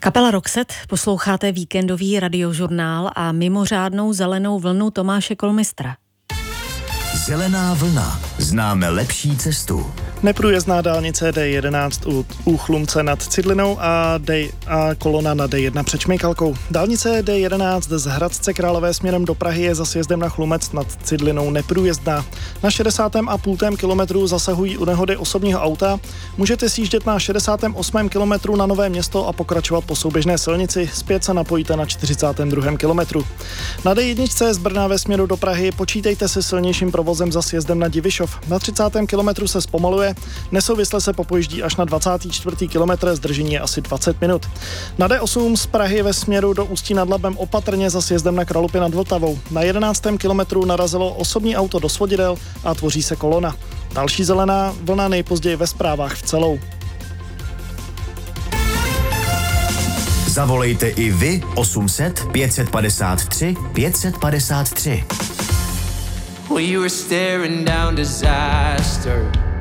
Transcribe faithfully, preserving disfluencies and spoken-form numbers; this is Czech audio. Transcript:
Kapela Roxette, posloucháte víkendový radiožurnál a mimořádnou zelenou vlnu Tomáše Kolmistra. Zelená vlna. Známe lepší cestu. Neprůjezdná dálnice D jedenáct u, u Chlumce nad Cidlinou a, D, a kolona na D jedna před Šmejkalkou. Dálnice D jedenáct z Hradce Králové směrem do Prahy je za sjezdem na Chlumec nad Cidlinou neprůjezdná. Na šedesátém a půl kilometru zasahují u nehody osobního auta. Můžete sjíždět na šedesátém osmém kilometru na Nové Město a pokračovat po souběžné silnici. Zpět se napojíte na čtyřicátém druhém kilometru. Na D jedna z Brna ve směru do Prahy počítejte se silnějším provozem za sjezdem na Divišov. Na třicátém kilometru se zpomaluje. Nesouvisle se popojíždí až na dvacátý čtvrtý kilometr, zdržení je asi dvacet minut. Na D osm z Prahy ve směru do Ústí nad Labem opatrně za sjezdem na Kralupy nad Vltavou. Na jedenáctém kilometru narazilo osobní auto do svodidel a tvoří se kolona. Další zelená vlna nejpozději ve zprávách v Celou. Zavolejte i vy osm set pět padesát tři pět padesát tři. Well, you were staring down disaster.